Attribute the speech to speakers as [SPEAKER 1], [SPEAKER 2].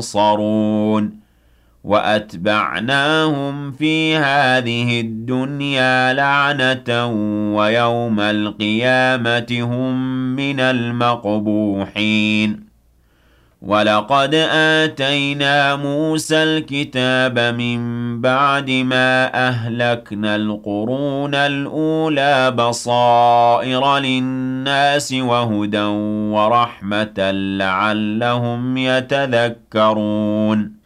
[SPEAKER 1] يبصرون وأتبعناهم في هذه الدنيا لعنة ويوم القيامة هم من المقبوحين ولقد آتينا موسى الكتاب من بعد ما أهلكنا القرون الأولى بصائر للناس وهدى ورحمة لعلهم يتذكرون